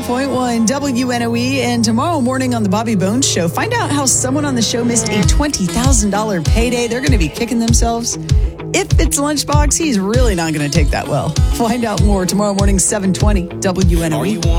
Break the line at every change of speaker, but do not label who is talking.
101.1 WNOE. And tomorrow morning on the Bobby Bones Show, find out how someone on the show missed a $20,000 payday. They're going to be kicking themselves. If it's Lunchbox, he's really not going to take that well. Find out more tomorrow morning, 7:20 WNOE.